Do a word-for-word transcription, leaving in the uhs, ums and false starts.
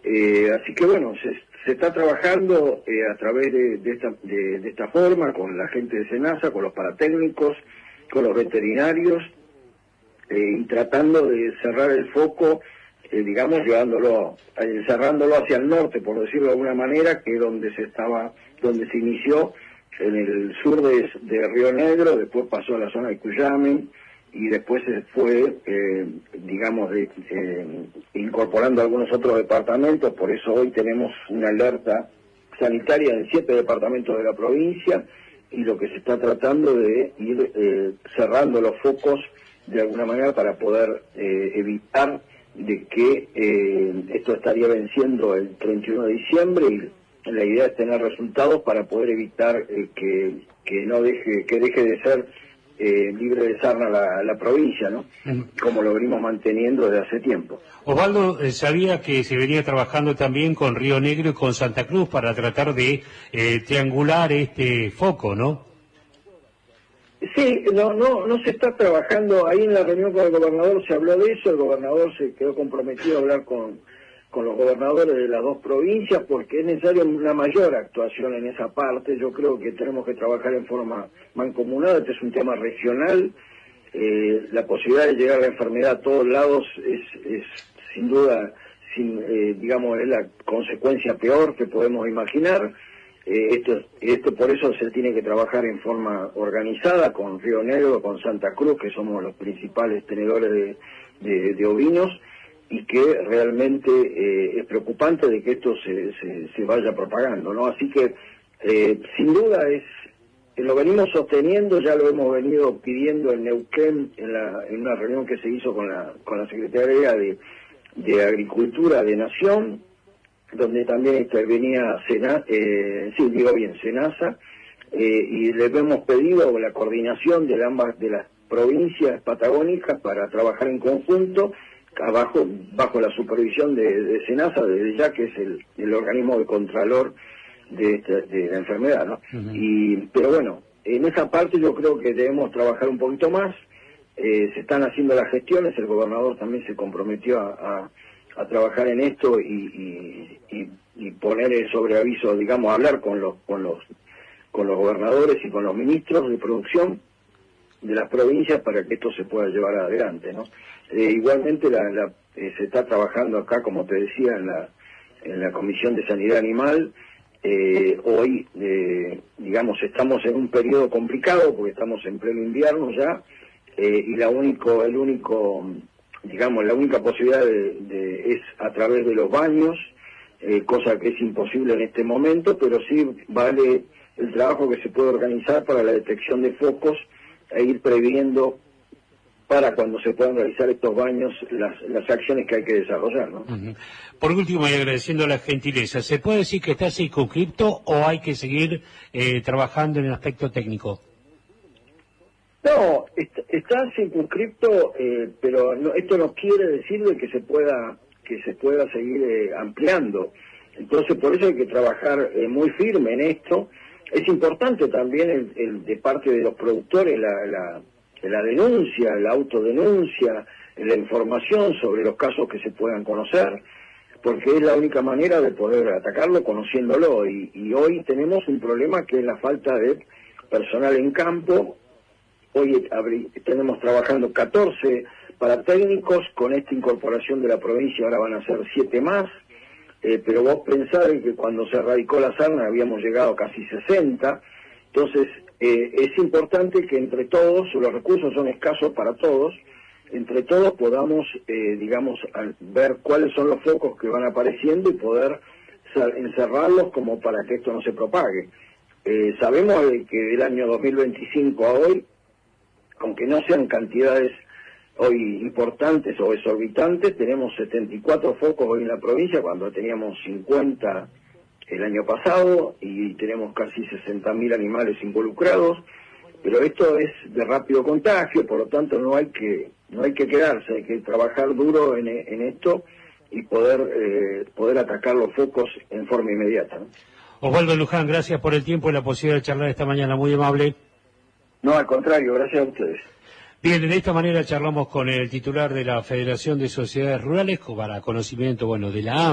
Eh, así que bueno, se, se está trabajando eh, a través de, de, esta, de, de esta forma, con la gente de SENASA, con los paratécnicos, con los veterinarios, eh, y tratando de cerrar el foco, eh, digamos, llevándolo, eh, cerrándolo hacia el norte, por decirlo de alguna manera, que es donde se estaba, donde se inició, en el sur de, de Río Negro, después pasó a la zona de Cuyamen, y después se fue, eh, digamos, de, eh, incorporando algunos otros departamentos. Por eso hoy tenemos una alerta sanitaria en siete departamentos de la provincia, y lo que se está tratando de ir eh, cerrando los focos de alguna manera para poder eh, evitar de que eh, esto estaría venciendo el treinta y uno de diciembre, y la idea es tener resultados para poder evitar eh, que, que no deje, que deje de ser eh, libre de sarna la, la provincia, ¿no? Mm. Como lo venimos manteniendo desde hace tiempo. Osvaldo, eh, sabía que se venía trabajando también con Río Negro y con Santa Cruz para tratar de eh, triangular este foco, ¿no? Sí, no, no, no se está trabajando. Ahí en la reunión con el gobernador se habló de eso. El gobernador se quedó comprometido a hablar con, con los gobernadores de las dos provincias, porque es necesaria una mayor actuación en esa parte. Yo creo que tenemos que trabajar en forma mancomunada. Este es un tema regional. Eh, la posibilidad de llegar a la enfermedad a todos lados es, es sin duda, sin, eh, digamos, es la consecuencia peor que podemos imaginar. Eh, esto, esto por eso se tiene que trabajar en forma organizada con Río Negro, con Santa Cruz, que somos los principales tenedores de, de, de ovinos, y que realmente eh, es preocupante de que esto se, se, se vaya propagando, ¿no? Así que eh, sin duda es, lo venimos sosteniendo, ya lo hemos venido pidiendo en Neuquén, en, la, en una reunión que se hizo con la, con la Secretaría de, de Agricultura de Nación, donde también intervenía Sena, eh, sí, digo bien, SENASA, eh, y le hemos pedido la coordinación de ambas de las provincias patagónicas para trabajar en conjunto, abajo, bajo la supervisión de, de SENASA, desde ya que es el, el organismo de contralor de, de, de la enfermedad, ¿no? Uh-huh. Y, pero bueno, en esa parte yo creo que debemos trabajar un poquito más. Eh, se están haciendo las gestiones, el gobernador también se comprometió a, a a trabajar en esto y, y, y, y poner sobre aviso, digamos, hablar con los con los con los gobernadores y con los ministros de producción de las provincias para que esto se pueda llevar adelante, ¿no? Eh, igualmente la, la, eh, se está trabajando acá, como te decía, en la en la Comisión de Sanidad Animal. Eh, hoy, eh, digamos, estamos en un periodo complicado porque estamos en pleno invierno ya, eh, y la único el único digamos, la única posibilidad de, de, es a través de los baños, eh, cosa que es imposible en este momento, pero sí vale el trabajo que se puede organizar para la detección de focos e ir previendo para cuando se puedan realizar estos baños las, las acciones que hay que desarrollar, ¿no? Uh-huh. Por último, y agradeciendo la gentileza, ¿se puede decir que está circunscripto o hay que seguir eh, trabajando en el aspecto técnico? No, está, está circunscripto, eh, pero no, esto no quiere decir de que se pueda que se pueda seguir eh, ampliando. Entonces, por eso hay que trabajar eh, muy firme en esto. Es importante también el, el de parte de los productores la, la, la denuncia, la autodenuncia, la información sobre los casos que se puedan conocer, porque es la única manera de poder atacarlo conociéndolo. Y, y hoy tenemos un problema que es la falta de personal en campo. Hoy tenemos trabajando catorce paratécnicos, con esta incorporación de la provincia ahora van a ser siete más, eh, pero vos pensás que cuando se erradicó la sarna habíamos llegado a casi sesenta, entonces eh, es importante que entre todos, los recursos son escasos para todos, entre todos podamos, eh, digamos, ver cuáles son los focos que van apareciendo y poder encerrarlos como para que esto no se propague. Eh, sabemos que del año dos mil veinticinco a hoy, aunque no sean cantidades hoy importantes o exorbitantes, tenemos setenta y cuatro focos hoy en la provincia, cuando teníamos cincuenta el año pasado, y tenemos casi sesenta mil animales involucrados, pero esto es de rápido contagio, por lo tanto no hay que no hay que quedarse, hay que trabajar duro en, en esto y poder eh, poder atacar los focos en forma inmediata, ¿no? Osvaldo Luján, gracias por el tiempo y la posibilidad de charlar esta mañana, muy amable. No, al contrario, gracias a ustedes. Bien, de esta manera charlamos con el titular de la Federación de Sociedades Rurales, para conocimiento, bueno, de la A M.